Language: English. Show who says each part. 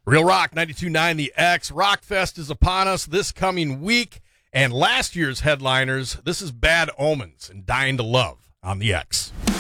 Speaker 1: Real Rock 92.9 The X. Rockfest is upon us this coming week. And last year's headliners, this is Bad Omens and Dying to Love on The X.